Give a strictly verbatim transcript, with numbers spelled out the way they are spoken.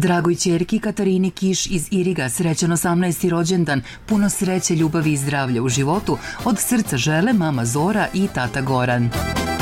Dragoj ćerki Katarini Kiš iz Iriga srećan osamnaesti rođendan, puno sreće, ljubavi i zdravlja u životu, od srca žele mama Zora i tata Goran.